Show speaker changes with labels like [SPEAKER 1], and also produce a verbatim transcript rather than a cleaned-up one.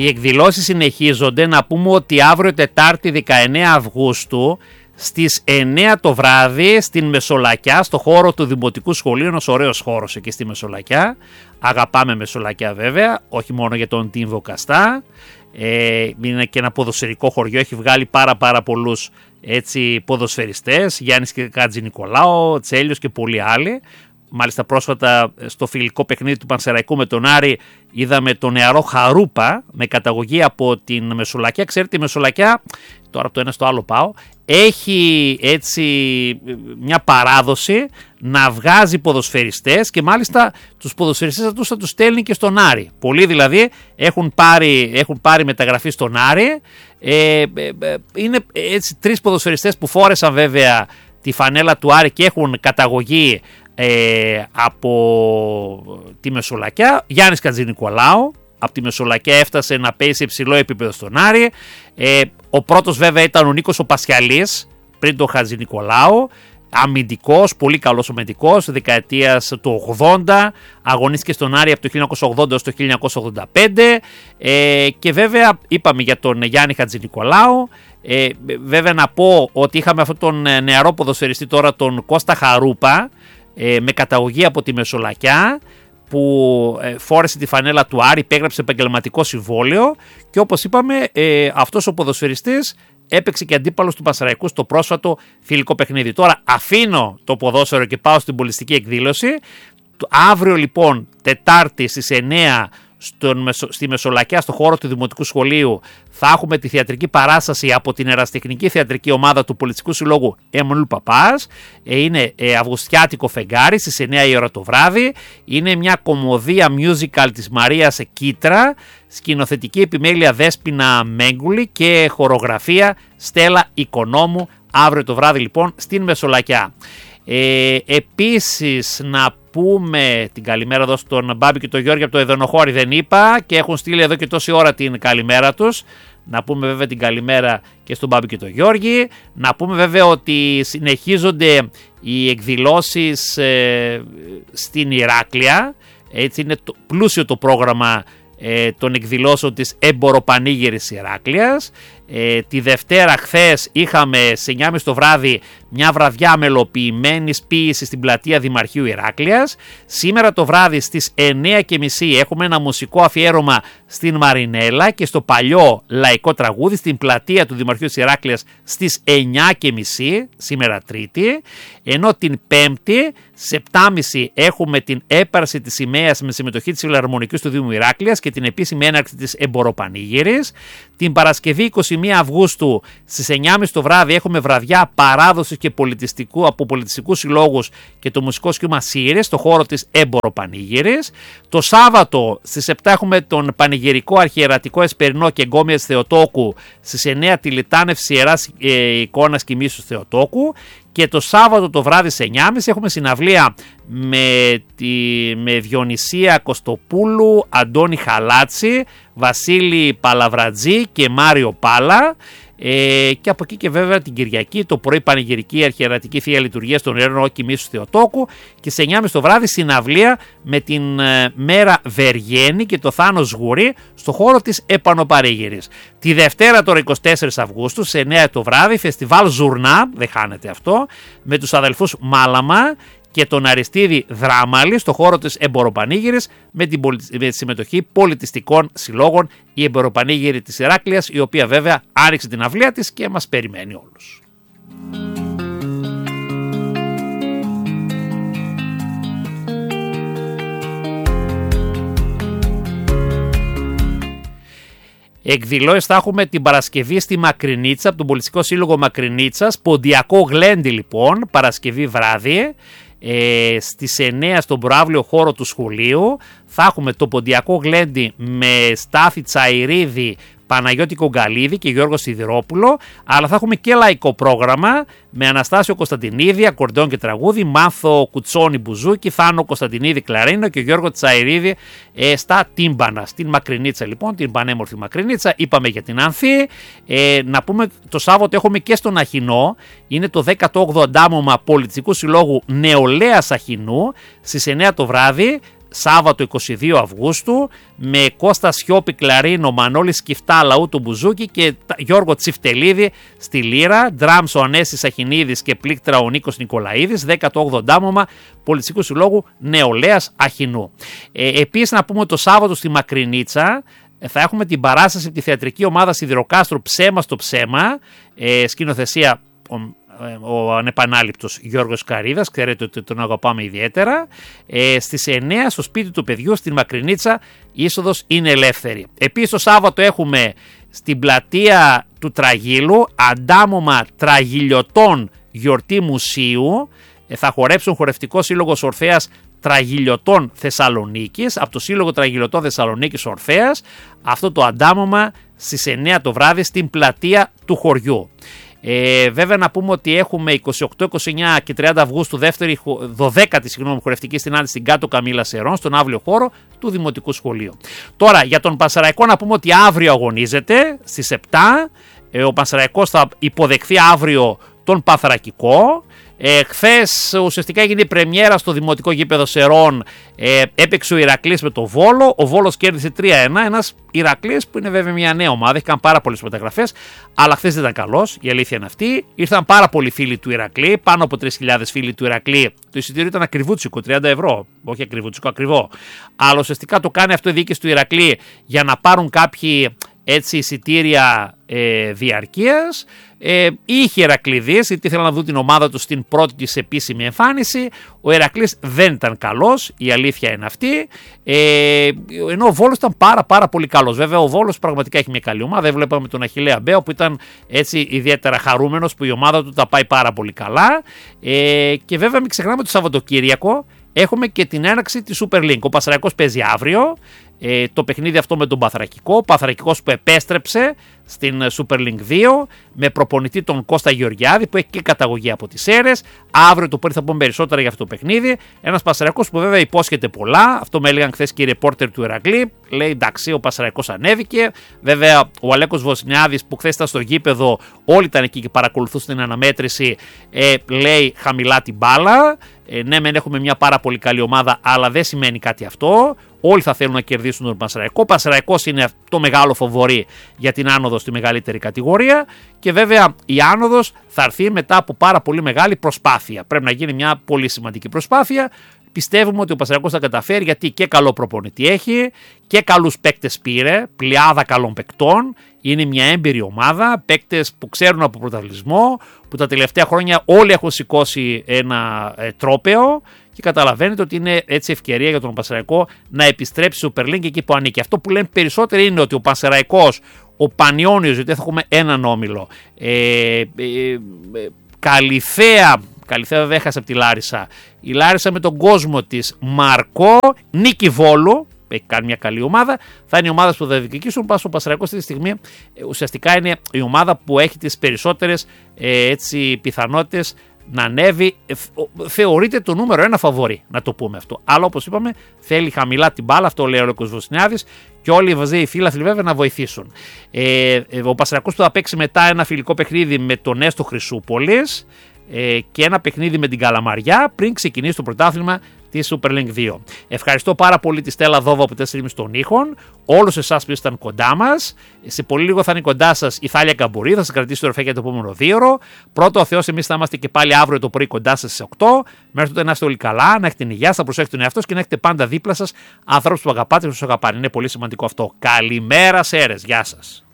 [SPEAKER 1] Οι εκδηλώσεις συνεχίζονται. Να πούμε ότι αύριο Τετάρτη δεκαεννέα Αυγούστου στις εννέα το βράδυ στην Μεσολακιά, στο χώρο του Δημοτικού Σχολείου, ένας ωραίος χώρος εκεί στη Μεσολακιά. Αγαπάμε Μεσολακιά βέβαια, όχι μόνο για τον Τίμβο Καστά. Ε, είναι και ένα ποδοσφαιρικό χωριό, έχει βγάλει πάρα πάρα πολλούς έτσι, ποδοσφαιριστές, Γιάννης και Χατζηνικολάου, Τσέλιος και πολλοί άλλοι. Μάλιστα πρόσφατα στο φιλικό παιχνίδι του Πανσεραϊκού με τον Άρη είδαμε τον νεαρό Χαρούπα με καταγωγή από την Μεσολακιά. Ξέρετε, η Μεσολακιά, τώρα από το ένα στο άλλο πάω, έχει έτσι μια παράδοση να βγάζει ποδοσφαιριστές και μάλιστα τους ποδοσφαιριστές αυτούς θα τους στέλνει και στον Άρη. Πολλοί δηλαδή έχουν πάρει, έχουν πάρει μεταγραφή στον Άρη. Ε, είναι έτσι τρεις ποδοσφαιριστές που φόρεσαν βέβαια τη φανέλα του Άρη και έχουν καταγωγή ε, από τη Μεσολακιά. Γιάννης Χατζηνικολάου από τη Μεσολακιά έφτασε να παίζει σε υψηλό επίπεδο στον Άρη. Ε, ο πρώτος βέβαια ήταν ο Νίκος ο Πασιαλής πριν τον Χατζηνικολάου. Αμυντικός, πολύ καλός αμυντικός, δεκαετίας του ογδόντα, αγωνίστηκε στον Άρη από το χίλια εννιακόσια ογδόντα έως το χίλια εννιακόσια ογδόντα πέντε ε, και βέβαια είπαμε για τον Γιάννη Χατζηνικολάου. Ε, βέβαια να πω ότι είχαμε αυτόν τον νεαρό ποδοσφαιριστή τώρα, τον Κώστα Χαρούπα, ε, με καταγωγή από τη Μεσολακιά, που ε, φόρεσε τη φανέλα του Άρη, υπέγραψε επαγγελματικό συμβόλαιο και όπως είπαμε ε, αυτός ο ποδοσφαιριστής έπαιξε και αντίπαλος του Πανσεραϊκού στο πρόσφατο φιλικό παιχνίδι. Τώρα αφήνω το ποδόσφαιρο και πάω στην πολιτιστική εκδήλωση. Αύριο λοιπόν Τετάρτη στις εννέα στον, στη Μεσολακιά, στο χώρο του Δημοτικού Σχολείου, θα έχουμε τη θεατρική παράσταση από την ερασιτεχνική θεατρική ομάδα του Πολιτιστικού Συλλόγου Εμμανουήλ Παπάς. Ε, είναι ε, Αυγουστιάτικο Φεγγάρι στις εννέα η ώρα το βράδυ. Είναι μια κομμωδία musical της Μαρίας Κίτρα, σκηνοθετική επιμέλεια Δέσποινα Μέγκουλη και χορογραφία Στέλλα Οικονόμου. Αύριο το βράδυ λοιπόν στην Μεσολακιά. Ε, επίσης να πούμε την καλημέρα εδώ στον Μπάμπη και τον Γιώργη από το Εδωνοχώρι, δεν είπα, και έχουν στείλει εδώ και τόση ώρα την καλημέρα τους. Να πούμε βέβαια την καλημέρα και στον Μπάμπη και τον Γιώργη. Να πούμε βέβαια ότι συνεχίζονται οι εκδηλώσεις ε, στην Ηράκλεια. Έτσι είναι το, πλούσιο το πρόγραμμα ε, των εκδηλώσεων της Εμποροπανήγυρης Ηράκλειας. Ε, τη Δευτέρα χθες είχαμε σε εννιά και μισή το βράδυ μια βραδιά μελοποιημένης ποίησης στην πλατεία Δημαρχείου Ηράκλειας. Σήμερα το βράδυ στις εννέα και μισή έχουμε ένα μουσικό αφιέρωμα στην Μαρινέλα και στο παλιό λαϊκό τραγούδι στην πλατεία του Δημαρχείου της Ηράκλειας στις εννιά και μισή σήμερα Τρίτη. Ενώ την Πέμπτη στις επτά και μισή έχουμε την έπαρση της σημαίας με συμμετοχή της Φιλαρμονικής του Δήμου Ηράκλειας και την επίσημη έναρξη της Εμποροπανήγυρης. Την Παρασκευή είκοσι μία Αυγούστου στις εννιά και μισή το βράδυ έχουμε βραδιά παράδοσης και πολιτιστικού από πολιτιστικούς συλλόγους και το μουσικό σκήμα Σύρες στο χώρο της Εμποροπανήγυρης. Το Σάββατο στις επτά έχουμε τον πανηγυρικό αρχιερατικό Εσπερινό και Εγκόμιας Θεοτόκου, στις εννέα τη λιτάνευση Ιεράς ε, εικόνας και μίσους Θεοτόκου. Και το Σάββατο το βράδυ σε εννιά και μισή έχουμε συναυλία με, τη, με Διονυσία Κωστοπούλου, Αντώνη Χαλάτση, Βασίλη Παλαβρατζή και Μάριο Πάλα. Ε, και από εκεί και βέβαια την Κυριακή το πρωί πανηγυρική αρχιερατική Θεία Λειτουργία στον Ιερό Κοιμήσου Θεοτόκου και σε εννιά και μισή το βράδυ συναυλία με την ε, Μέρα Βεργένη και το Θάνος Γουρή στο χώρο της Επανοπαρήγυρης. Τη Δευτέρα τώρα εικοστή τέταρτη Αυγούστου σε εννέα το βράδυ φεστιβάλ Ζουρνά, δεν χάνετε αυτό, με τους αδελφούς Μάλαμα και τον Αριστίδη Δράμαλη στο χώρο της Εμποροπανήγυρης με, την πολι... με τη συμμετοχή πολιτιστικών συλλόγων, η Εμποροπανήγυρη της Ηράκλειας, η οποία βέβαια άνοιξε την αυλαία της και μας περιμένει όλους. Εκδηλώσεις θα έχουμε την Παρασκευή στη Μακρινίτσα, από τον Πολιτιστικό Σύλλογο Μακρινίτσας, Ποντιακό Γλέντι λοιπόν, Παρασκευή βράδυ. Ε, στις εννέα στον προαύλιο χώρο του σχολείου θα έχουμε το Ποντιακό Γλέντι με Στάθη Τσαϊρίδη, Παναγιώτη Κογκαλίδη και Γιώργο Σιδηρόπουλο, αλλά θα έχουμε και λαϊκό πρόγραμμα με Αναστάσιο Κωνσταντινίδη, ακορντεόν και τραγούδι, Μάθο Κουτσόνη Μπουζούκι, Θάνο Κωνσταντινίδη Κλαρίνο και Γιώργο Τσαϊρίδη ε, στα τύμπανα. Στην Μακρινίτσα λοιπόν, την πανέμορφη Μακρινίτσα. Είπαμε για την Ανθή. Ε, να πούμε το Σάββατο έχουμε και στον Αχινό, είναι το δέκατο όγδοο αντάμωμα Πολιτιστικού Συλλόγου Νεολαίας Αχινού στις εννέα το βράδυ. Σάββατο είκοσι δύο Αυγούστου, με Κώστα Σιώπη Κλαρίνο, Μανώλη Σκυφτά Λαούτο Μπουζούκι και Γιώργο Τσιφτελίδη στη λύρα, ντραμς ο Ανέσης Αχινίδης και πλήκτρα ο Νίκος Νικολαίδης, δέκατο όγδοο Ντάμωμα Πολιτιστικού Συλλόγου Νεολαίας Αχινού. Ε, επίσης να πούμε το Σάββατο στη Μακρινίτσα θα έχουμε την παράσταση από τη θεατρική ομάδα Σιδηροκάστρου Ψέμα στο Ψέμα, ε, σκηνοθεσία ο ανεπανάληπτος Γιώργος Καρίδας, ξέρετε ότι τον αγαπάμε ιδιαίτερα. Ε, στις εννέα στο σπίτι του παιδιού στην Μακρινίτσα, η είσοδος είναι ελεύθερη. Επίσης το Σάββατο έχουμε στην πλατεία του Τραγίλου αντάμωμα τραγιλιωτών γιορτή μουσείου. Ε, θα χορέψουν χορευτικό σύλλογος Ορφέας Τραγιλιωτών Θεσσαλονίκης, από το Σύλλογο Τραγιλιωτών Θεσσαλονίκης Ορφέας, αυτό το αντάμωμα στις εννέα το βράδυ στην πλατεία του χωριού. Ε, βέβαια να πούμε ότι έχουμε είκοσι οκτώ, είκοσι εννέα και τριάντα Αυγούστου δεύτερη, δωδέκατη συγγνώμη, χορευτική συνάντηση στην Κάτω Καμήλα Σερών, στον αύριο χώρο του Δημοτικού Σχολείου. Τώρα για τον Πανσεραϊκό να πούμε ότι αύριο αγωνίζεται στις επτά. Ε, ο Πανσεραϊκός θα υποδεχθεί αύριο τον Παθρακικό. Ε, χθες ουσιαστικά έγινε η πρεμιέρα στο Δημοτικό Γήπεδο Σερών, ε, έπαιξε ο Ηρακλής με το Βόλο, ο Βόλος κέρδισε τρία ένα, ένας Ηρακλής που είναι βέβαια μια νέα ομάδα, έχει κάνει πάρα πολλές μεταγραφές, αλλά χθες δεν ήταν καλός, η αλήθεια είναι αυτή. Ήρθαν πάρα πολλοί φίλοι του Ηρακλή, πάνω από τρεις χιλιάδες φίλοι του Ηρακλή, το εισιτήριο ήταν ακριβούτσικο, τριάντα ευρώ, όχι ακριβούτσικο, ακριβό, αλλά ουσιαστικά το κάνει αυτό η διοίκηση του Ηρακλή για να πάρουν κάποιοι έτσι εισιτήρια ε, διαρκείας. Ε, είχε Ηρακλειδείς, γιατί ήθελαν να δουν την ομάδα του στην πρώτη της επίσημη εμφάνιση. Ο Ηρακλής δεν ήταν καλός, η αλήθεια είναι αυτή. Ε, ενώ ο Βόλος ήταν πάρα πάρα πολύ καλός. Βέβαια ο Βόλος πραγματικά έχει μια καλή ομάδα. Δεν βλέπαμε τον Αχιλλέα Μπέο που ήταν έτσι ιδιαίτερα χαρούμενος που η ομάδα του τα πάει πάρα πολύ καλά. Ε, και βέβαια μην ξεχνάμε το Σαββατοκύριακο έχουμε και την έναρξη της Super League. Ο Πανσεραϊκός παίζει αύριο. Ε, το παιχνίδι αυτό με τον Παθρακικό, ο Παθρακικός που επέστρεψε στην Super League δύο με προπονητή τον Κώστα Γεωργιάδη που έχει και καταγωγή από τις Σέρρες. Αύριο το πρωί θα πούμε περισσότερα για αυτό το παιχνίδι. Ένας Πανσεραϊκός που βέβαια υπόσχεται πολλά, αυτό με έλεγαν χθες και οι ρεπόρτερ του Ηρακλή. Λέει εντάξει, ο Πανσεραϊκός ανέβηκε. Βέβαια ο Αλέκος Βοσνιάδης που χθες ήταν στο γήπεδο, όλοι ήταν εκεί και παρακολουθούσαν την αναμέτρηση, ε, λέει χαμηλά την μπάλα. Ε, ναι, μεν έχουμε μια πάρα πολύ καλή ομάδα, αλλά δεν σημαίνει κάτι αυτό. Όλοι θα θέλουν να κερδίσουν τον Πανσεραϊκό. Ο Πανσεραϊκός είναι το μεγάλο φοβορί για την άνοδο στη μεγαλύτερη κατηγορία. Και βέβαια η άνοδος θα έρθει μετά από πάρα πολύ μεγάλη προσπάθεια. Πρέπει να γίνει μια πολύ σημαντική προσπάθεια. Πιστεύουμε ότι ο Πανσεραϊκός θα καταφέρει γιατί και καλό προπονητή έχει και καλούς παίκτες πήρε, πλειάδα καλών παικτών. Είναι μια έμπειρη ομάδα, παίκτες που ξέρουν από πρωταθλητισμό, που τα τελευταία χρόνια όλοι έχουν σηκώσει ένα ε, τρόπαιο και καταλαβαίνετε ότι είναι έτσι ευκαιρία για τον Πανσεραϊκό να επιστρέψει στη Super League εκεί που ανήκει. Αυτό που λένε περισσότεροι είναι ότι ο Πανσεραϊκός, ο Πανιώνιος, γιατί θα έχουμε έναν όμιλο, ε, ε, ε, Καλυθέα, Καλυθέα βέβαια έχασε από τη Λάρισα, η Λάρισα με τον κόσμο της, Μαρκό, Νίκη Βόλου, έχει κάνει μια καλή ομάδα, θα είναι οι ομάδες που θα διεκδικήσουν. Πάω στο Πανσεραϊκό αυτή τη στιγμή ε, ουσιαστικά είναι η ομάδα που έχει τις περισσότερες ε, έτσι, πιθανότητες να ανέβει, ε, θεωρείται το νούμερο ένα φαβορί, να το πούμε αυτό. Αλλά όπως είπαμε θέλει χαμηλά την μπάλα, αυτό λέει ο Αλέκος Βοσνιάδης και όλοι οι βαζέοι φίλαθλοι βέβαια να βοηθήσουν. Ε, ε, ο Πανσεραϊκός που θα παίξει μετά ένα φιλικό παιχνίδι με τον Έστω Χρυσούπολης ε, και ένα παιχνίδι με την Καλαμαριά πριν ξεκινήσει το πρωτάθλημα της Super League δύο. Ευχαριστώ πάρα πολύ τη Στέλλα Δόβα που τέσσερις μισή των ήχων, όλους εσάς που ήσταν κοντά μας. Σε πολύ λίγο θα είναι κοντά σας η Θάλια Καμπουρή, θα σας κρατήσει το ρεφέ για το επόμενο δύο ώρο. Πρώτο ο Θεός, εμείς θα είμαστε και πάλι αύριο το πρωί κοντά σας στις οκτώ. Μέχρι τότε να είστε όλοι καλά, να έχετε την υγεία σας, να προσέχετε τον εαυτό σας και να έχετε πάντα δίπλα σας ανθρώπους που αγαπάτε και τους αγαπάνε. Είναι πολύ σημαντικό αυτό. Καλημέρα Σέρρες, γεια σας.